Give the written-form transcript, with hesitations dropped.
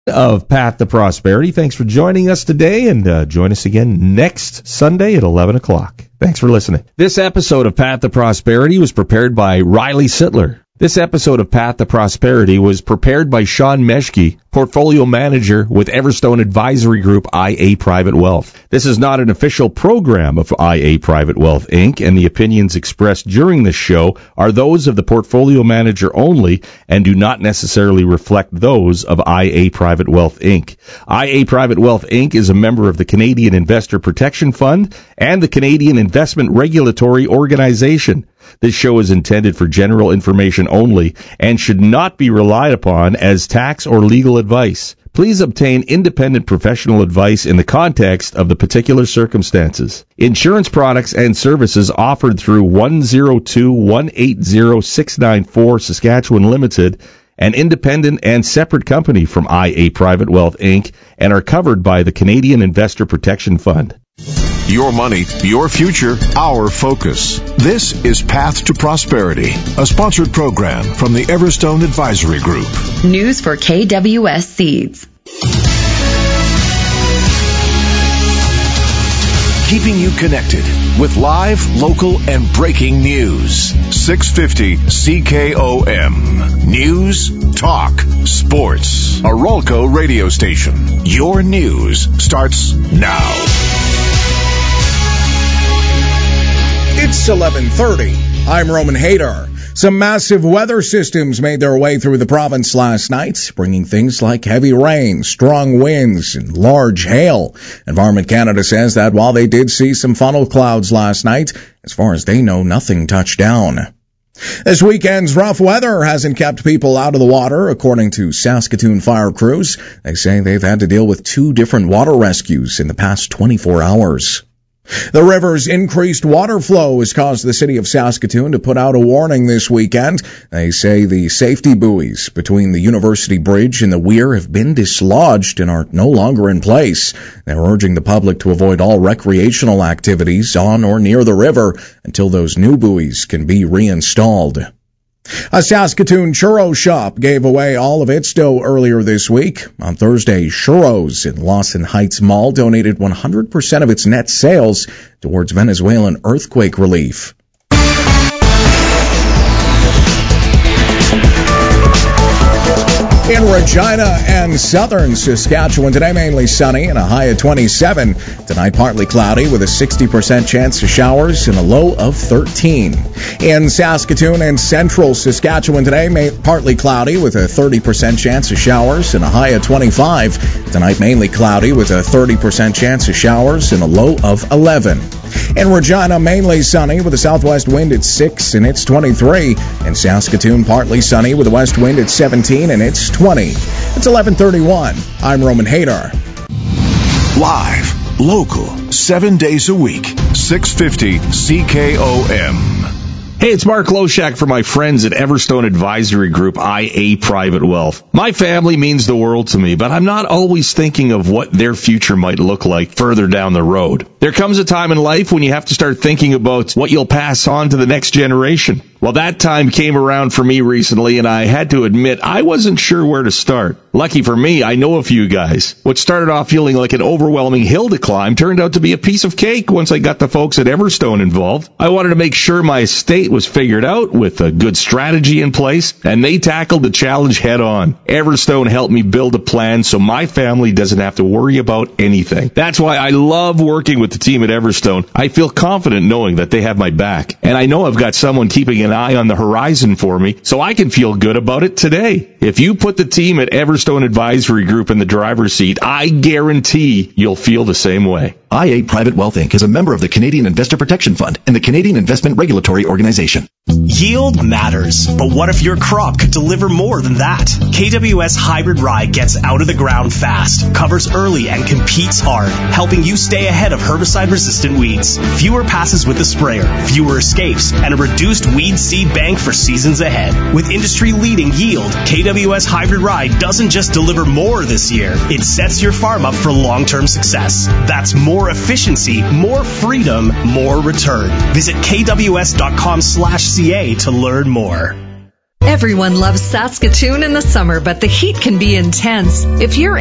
Of Path to Prosperity. Thanks for joining us today, and join us again next Sunday at 11 o'clock. Thanks for listening. This episode of Path to Prosperity was prepared by Riley Sittler. This episode of Path to Prosperity was prepared by Sean Meschke, Portfolio Manager with Everstone Advisory Group, IA Private Wealth. This is not an official program of IA Private Wealth, Inc., and the opinions expressed during this show are those of the Portfolio Manager only and do not necessarily reflect those of IA Private Wealth, Inc. IA Private Wealth, Inc. is a member of the Canadian Investor Protection Fund and the Canadian Investment Regulatory Organization. This show is intended for general information only and should not be relied upon as tax or legal advice. Please obtain independent professional advice in the context of the particular circumstances. Insurance products and services offered through 102-180-694 Saskatchewan Limited, an independent and separate company from IA Private Wealth, Inc., and are covered by the Canadian Investor Protection Fund. Your money, your future, our focus. This is Path to Prosperity, a sponsored program from the Everstone Advisory Group. News for KWS Seeds. Keeping you connected with live, local, and breaking news. 650 CKOM. News, talk, sports. A Rolco radio station. Your news starts now. It's 11:30. I'm Roman Hadar. Some massive weather systems made their way through the province last night, bringing things like heavy rain, strong winds, and large hail. Environment Canada says that while they did see some funnel clouds last night, as far as they know, nothing touched down. This weekend's rough weather hasn't kept people out of the water, according to Saskatoon fire crews. They say they've had to deal with 2 different water rescues in the past 24 hours. The river's increased water flow has caused the city of Saskatoon to put out a warning this weekend. They say the safety buoys between the University Bridge and the Weir have been dislodged and are no longer in place. They're urging the public to avoid all recreational activities on or near the river until those new buoys can be reinstalled. A Saskatoon churro shop gave away all of its dough earlier this week. On Thursday, Churros in Lawson Heights Mall donated 100% of its net sales towards Venezuelan earthquake relief. In Regina and southern Saskatchewan, today mainly sunny and a high of 27. Tonight partly cloudy with a 60% chance of showers and a low of 13. In Saskatoon and central Saskatchewan today, partly cloudy with a 30% chance of showers and a high of 25. Tonight mainly cloudy with a 30% chance of showers and a low of 11. In Regina, mainly sunny with a southwest wind at 6 and it's 23. In Saskatoon, partly sunny with a west wind at 17 and it's 20. It's 11:31. I'm Roman Hadar. Live, local, 7 days a week. 650 CKOM. Hey, it's Mark Loshak for my friends at Everstone Advisory Group, IA Private Wealth. My family means the world to me, but I'm not always thinking of what their future might look like further down the road. There comes a time in life when you have to start thinking about what you'll pass on to the next generation. Well, that time came around for me recently, and I had to admit I wasn't sure where to start. Lucky for me, I know a few guys. What started off feeling like an overwhelming hill to climb turned out to be a piece of cake once I got the folks at Everstone involved. I wanted to make sure my estate was figured out with a good strategy in place, and they tackled the challenge head on. Everstone helped me build a plan so my family doesn't have to worry about anything. That's why I love working with the team at Everstone. I feel confident knowing that they have my back, and I know I've got someone keeping an eye on the horizon for me, so I can feel good about it today. If you put the team at Everstone Advisory Group in the driver's seat, I guarantee you'll feel the same way. IA Private Wealth Inc. is a member of the Canadian Investor Protection Fund and the Canadian Investment Regulatory Organization. Yield matters, but what if your crop could deliver more than that? KWS Hybrid Rye gets out of the ground fast, covers early, and competes hard, helping you stay ahead of herbicide-resistant weeds. Fewer passes with the sprayer, fewer escapes, and a reduced weed seed bank for seasons ahead. With industry-leading yield, KWS Hybrid Rye doesn't just deliver more this year, it sets your farm up for long-term success. That's more efficiency, more freedom, more return. Visit kws.com/ca to learn more. Everyone loves Saskatoon in the summer, but the heat can be intense. If you're